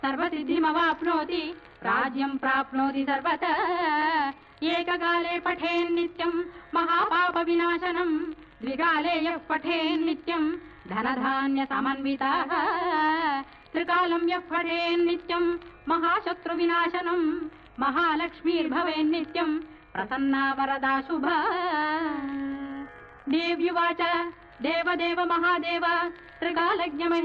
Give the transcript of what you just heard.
सर्वसिद्धिमवाप्नोति राज्यं प्राप्नोति सर्वतः एककाले पठेन्नित्यं महापापविनाशनम् द्विकाले यः पठेन्नित्यं धनधान्यसमन्वितः त्रिकालं यः पठेन्नित्यं महाशत्रुविनाशनम् महालक्ष्मीर्भवेन्नित्यं प्रसन्ना वरदा शुभा। देव्युवाच देवदेव महादेव त्रिकालज्ञ